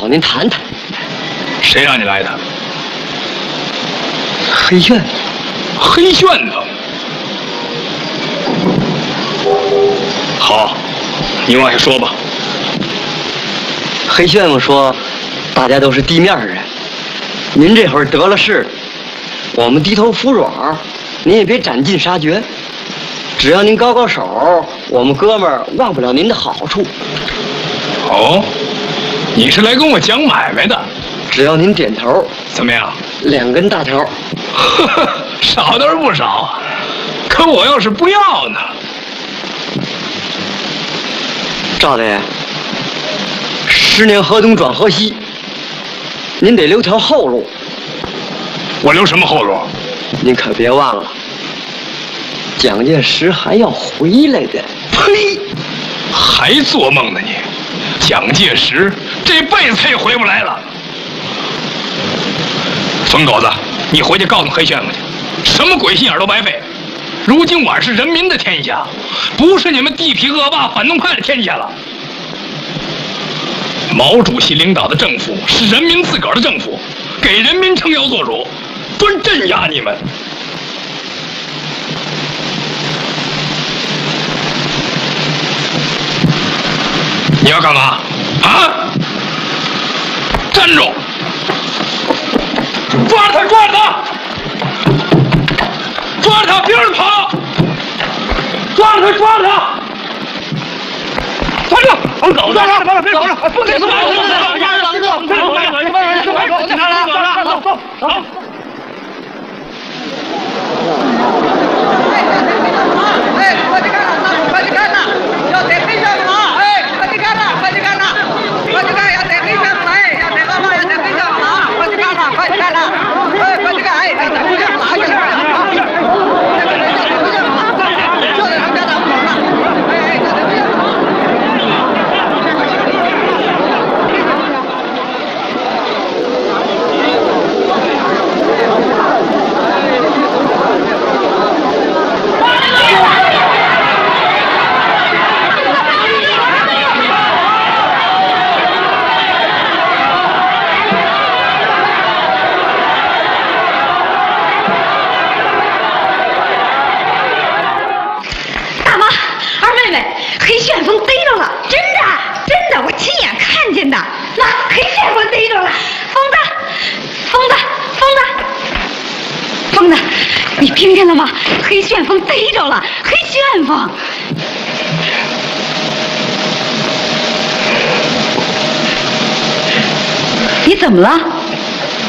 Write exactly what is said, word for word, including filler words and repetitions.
找您谈谈。 谁让你来的？ 黑旋风。 黑旋风。好，你往下说吧。 黑旋风说，大家都是地面人，您这会儿得了势，我们低头服软，您也别斩尽杀绝。只要您高高手，我们哥们儿忘不了您的好处。 哦，你是来跟我讲买卖的？ 只要您点头， 怎么样？ 两根大条。 呵呵，少倒是不少，可我要是不要呢？ 赵大爷，十年河东转河西，您得留条后路。 我留什么后路？ 您可别忘了。蒋介石还要回来的。 呸！还做梦呢你！蒋介石这辈子也回不来了。疯狗子，你回去告诉黑旋风去，什么鬼心眼都白费。如今我是人民的天下，不是你们地痞恶霸反动派的天下了。毛主席领导的政府是人民自个儿的政府，给人民撑腰做主，专镇压你们。你要干嘛？啊！站住！抓着他！抓着他！抓着他！别让他跑！抓着他！抓着他！抓住！放狗子！别走了！不给走！走走走！走！ 哎，快去看呐！快去看呐！要逮黑旋风了！哎，快去看呐！快去看呐！快去看，要逮黑旋风了！哎，要逮恶霸，要逮黑旋风了啊！快去看呐！快去看呐！哎，快去看！哎，逮黑旋风了！快去看啊！这个人叫逮黑旋风了，就在他们家大门口呢。哎哎，叫逮黑旋风了。 黑旋风逮着了，真的，真的，我亲眼看见的。那黑旋风逮着了，疯子，疯子，疯子，疯子，你听见了吗？黑旋风逮着了，黑旋风。你怎么了？